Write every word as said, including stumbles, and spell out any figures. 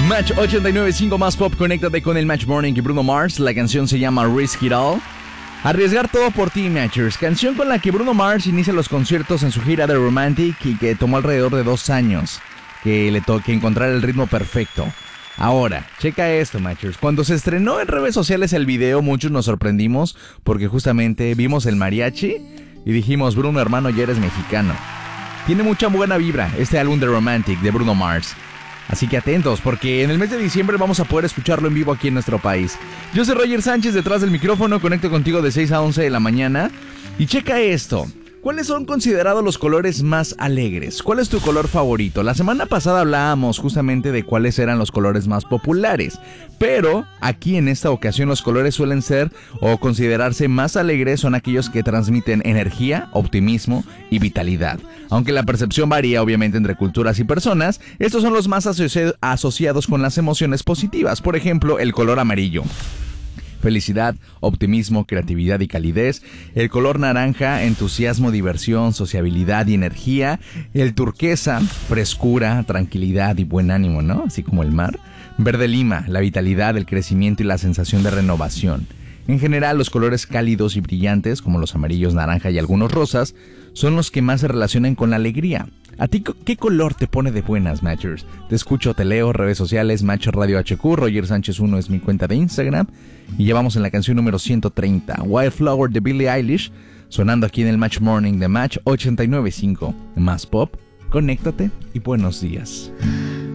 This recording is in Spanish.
Match ochenta y nueve punto cinco más pop, conéctate con el Match Morning y Bruno Mars. La canción se llama Risk It All. Arriesgar todo por ti, Matchers. Canción con la que Bruno Mars inicia los conciertos en su gira de Romantic y que tomó alrededor de dos años que le toque encontrar el ritmo perfecto. Ahora, checa esto, Matchers. Cuando se estrenó en redes sociales el video, muchos nos sorprendimos porque justamente vimos el mariachi y dijimos, Bruno, hermano, ya eres mexicano. Tiene mucha buena vibra este álbum de Romantic de Bruno Mars. Así que atentos, porque en el mes de diciembre vamos a poder escucharlo en vivo aquí en nuestro país. Yo soy Roger Sánchez, detrás del micrófono, conecto contigo de seis a once de la mañana. Y checa esto. ¿Cuáles son considerados los colores más alegres? ¿Cuál es tu color favorito? La semana pasada hablábamos justamente de cuáles eran los colores más populares, pero aquí en esta ocasión los colores suelen ser o considerarse más alegres son aquellos que transmiten energía, optimismo y vitalidad. Aunque la percepción varía obviamente entre culturas y personas, estos son los más asoci- asociados con las emociones positivas. Por ejemplo, el color amarillo. Felicidad, optimismo, creatividad y calidez. El color naranja, entusiasmo, diversión, sociabilidad y energía. El turquesa, frescura, tranquilidad y buen ánimo, ¿no? Así como el mar. Verde lima, la vitalidad, el crecimiento y la sensación de renovación. En general, los colores cálidos y brillantes, como los amarillos, naranja y algunos rosas, son los que más se relacionan con la alegría. ¿A ti qué color te pone de buenas, Matchers? Te escucho, te leo, redes sociales, Match Radio H Q, Roger Sánchez uno es mi cuenta de Instagram. Y llevamos en la canción número ciento treinta, Wildflower de Billie Eilish, sonando aquí en el Match Morning de Match ochenta y nueve punto cinco. Más pop, conéctate y buenos días.